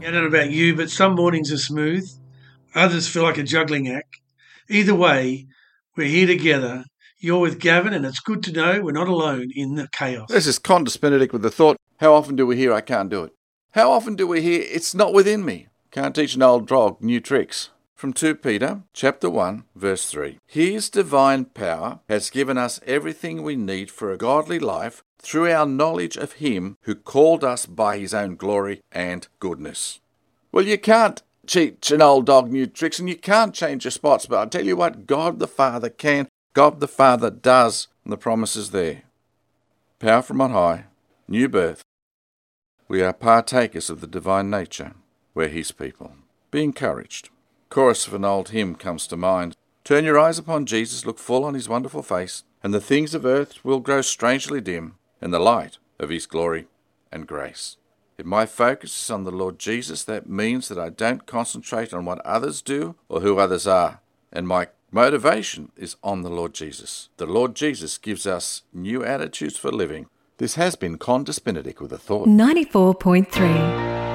I don't know about you, but some mornings are smooth, others feel like a juggling act. Either way, we're here together. You're with Gavin, and it's good to know we're not alone in the chaos. This is Qantas Benedict with the thought, how often do we hear I can't do it? How often do we hear it's not within me? Can't teach an old dog new tricks. From 2 Peter chapter 1, verse 3. His divine power has given us everything we need for a godly life through our knowledge of him who called us by his own glory and goodness. Well, you can't teach an old dog new tricks and you can't change your spots, but I'll tell you what, God the Father can. God the Father does, and the promise is there. Power from on high, new birth. We are partakers of the divine nature. We're his people. Be encouraged. Chorus of an old hymn comes to mind. Turn your eyes upon Jesus, look full on his wonderful face, and the things of earth will grow strangely dim in the light of his glory and grace. If my focus is on the Lord Jesus, that means that I don't concentrate on what others do or who others are, and my motivation is on the Lord Jesus. The Lord Jesus gives us new attitudes for living. This has been Qantas Benedict with a thought. 94.3